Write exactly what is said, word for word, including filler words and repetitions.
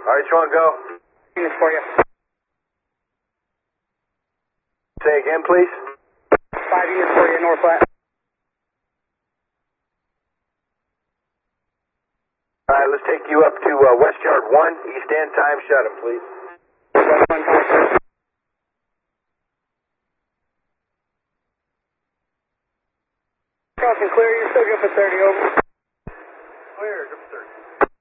All right, Sean, go. Units for you. Say again, please. Five units for you, northwest. All right, let's take you up to uh, West Yard one, East End time. Shut him, please. West one, time.